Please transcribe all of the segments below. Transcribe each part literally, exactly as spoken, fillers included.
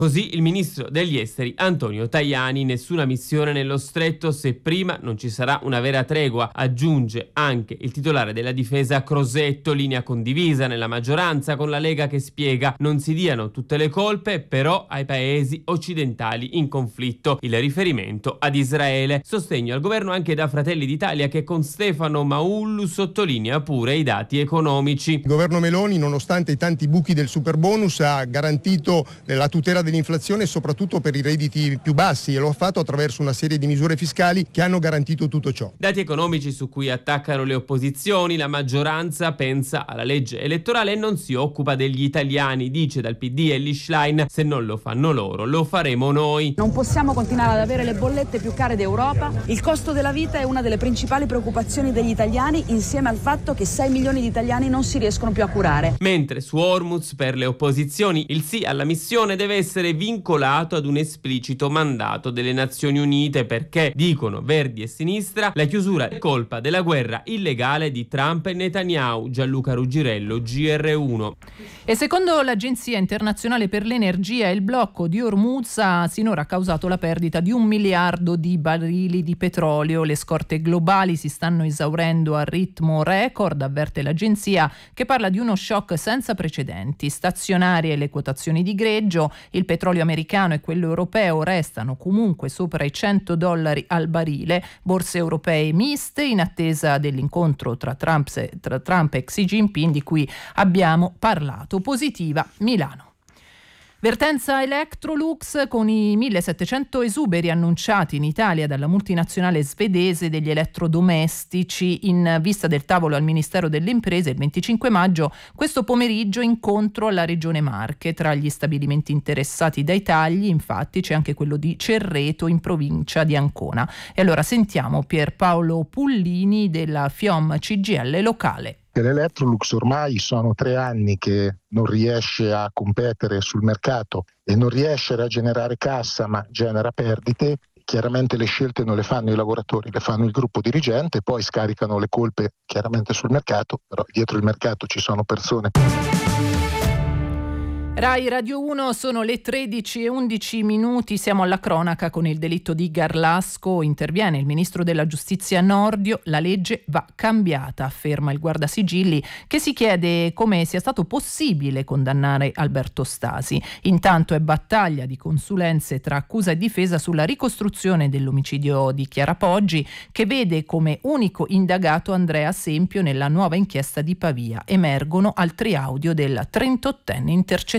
Così il ministro degli esteri Antonio Tajani: nessuna missione nello stretto se prima non ci sarà una vera tregua. Aggiunge anche il titolare della difesa Crosetto, linea condivisa nella maggioranza con la Lega, che spiega: non si diano tutte le colpe però ai paesi occidentali in conflitto, il riferimento ad Israele. Sostegno al governo anche da Fratelli d'Italia, che con Stefano Maullu sottolinea pure i dati economici. Il governo Meloni, nonostante i tanti buchi del superbonus, ha garantito la tutela dell'inflazione soprattutto per i redditi più bassi, e lo ha fatto attraverso una serie di misure fiscali che hanno garantito tutto ciò. Dati economici su cui attaccano le opposizioni. La maggioranza pensa alla legge elettorale e non si occupa degli italiani, dice dal P D Elly Schlein: se non lo fanno loro lo faremo noi. Non possiamo continuare ad avere le bollette più care d'Europa. Il costo della vita è una delle principali preoccupazioni degli italiani, insieme al fatto che sei milioni di italiani non si riescono più a curare. Mentre su Hormuz, per le opposizioni, il sì alla missione deve essere vincolato ad un esplicito mandato delle Nazioni Unite, perché, dicono Verdi e Sinistra, la chiusura è colpa della guerra illegale di Trump e Netanyahu. Gianluca Ruggirello, G R uno. E secondo l'Agenzia Internazionale per l'Energia, il blocco di Hormuz ha sinora causato la perdita di un miliardo di barili di petrolio. Le scorte globali si stanno esaurendo a ritmo record, avverte l'agenzia, che parla di uno shock senza precedenti. Stazionarie le quotazioni di greggio, il petrolio americano e quello europeo restano comunque sopra i cento dollari al barile, borse europee miste in attesa dell'incontro tra Trump, tra Trump e Xi Jinping di cui abbiamo parlato. Positiva Milano. Vertenza Electrolux con i millesettecento esuberi annunciati in Italia dalla multinazionale svedese degli elettrodomestici. In vista del tavolo al Ministero delle Imprese il venticinque maggio, questo pomeriggio incontro alla Regione Marche. Tra gli stabilimenti interessati dai tagli, infatti, c'è anche quello di Cerreto in provincia di Ancona. E allora sentiamo Pierpaolo Pullini della FIOM C G I L locale. L'Electrolux ormai sono tre anni che non riesce a competere sul mercato e non riesce a generare cassa, ma genera perdite. Chiaramente le scelte non le fanno i lavoratori, le fanno il gruppo dirigente, poi scaricano le colpe chiaramente sul mercato, però dietro il mercato ci sono persone. Rai Radio uno, sono le tredici e undici minuti, siamo alla cronaca con il delitto di Garlasco. Interviene il ministro della giustizia Nordio: la legge va cambiata, afferma il guardasigilli, che si chiede come sia stato possibile condannare Alberto Stasi. Intanto è battaglia di consulenze tra accusa e difesa sulla ricostruzione dell'omicidio di Chiara Poggi, che vede come unico indagato Andrea Sempio nella nuova inchiesta di Pavia. Emergono altri audio del trentottenne intercettato.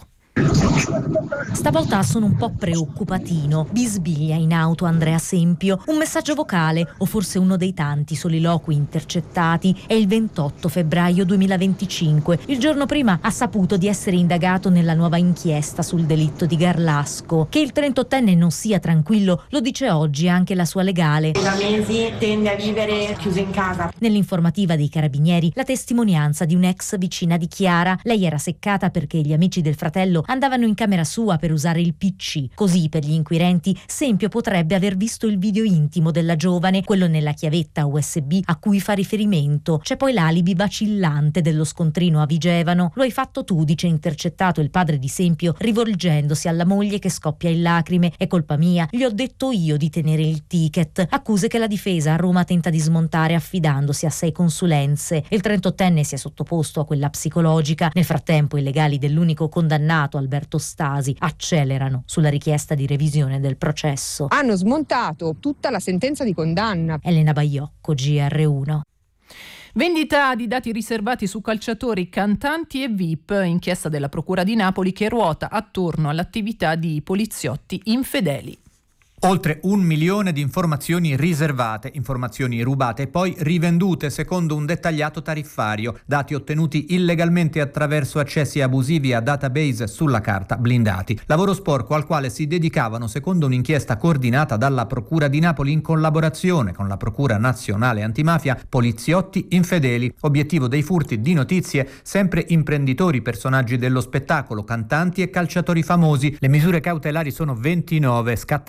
Stavolta sono un po' preoccupatino. Bisbiglia in auto Andrea Sempio. Un messaggio vocale, o forse uno dei tanti soliloqui intercettati. È il ventotto febbraio duemilaventicinque. Il giorno prima ha saputo di essere indagato nella nuova inchiesta sul delitto di Garlasco. Che il trentottenne non sia tranquillo lo dice oggi anche la sua legale. Da mesi tende a vivere chiuso in casa. Nell'informativa dei carabinieri la testimonianza di un'ex vicina di Chiara. Lei era seccata perché gli amici del fratello andavano in camera sua per usare il P C. Così, per gli inquirenti, Sempio potrebbe aver visto il video intimo della giovane, quello nella chiavetta U S B a cui fa riferimento. C'è poi l'alibi vacillante dello scontrino a Vigevano. Lo hai fatto tu, dice intercettato il padre di Sempio, rivolgendosi alla moglie che scoppia in lacrime. È colpa mia, gli ho detto io di tenere il ticket. Accuse che la difesa a Roma tenta di smontare affidandosi a sei consulenze. Il trentottenne si è sottoposto a quella psicologica. Nel frattempo i legali dell'unico condannato Alberto Stasi accelerano sulla richiesta di revisione del processo. Hanno smontato tutta la sentenza di condanna. Elena Baiocco, G R uno. Vendita di dati riservati su calciatori, cantanti e V I P, inchiesta della Procura di Napoli che ruota attorno all'attività di poliziotti infedeli. Oltre un milione di informazioni riservate, informazioni rubate e poi rivendute secondo un dettagliato tariffario, dati ottenuti illegalmente attraverso accessi abusivi a database sulla carta blindati. Lavoro sporco al quale si dedicavano secondo un'inchiesta coordinata dalla Procura di Napoli in collaborazione con la Procura Nazionale Antimafia, poliziotti infedeli. Obiettivo dei furti di notizie, sempre imprenditori, personaggi dello spettacolo, cantanti e calciatori famosi. Le misure cautelari sono ventinove, scattate nelle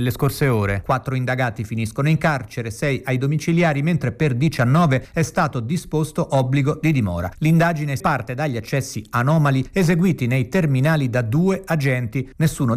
nelle scorse ore. Quattro indagati finiscono in carcere, sei ai domiciliari, mentre per diciannove è stato disposto obbligo di dimora. L'indagine parte dagli accessi anomali eseguiti nei terminali da due agenti, nessuno